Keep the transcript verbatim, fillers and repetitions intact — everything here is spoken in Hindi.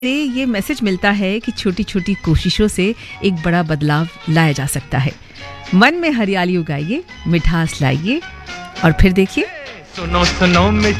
ये मैसेज मिलता है कि छोटी छोटी कोशिशों से एक बड़ा बदलाव लाया जा सकता है। मन में हरियाली उगाइए, मिठास लाइए और फिर देखिए सुनो सुनो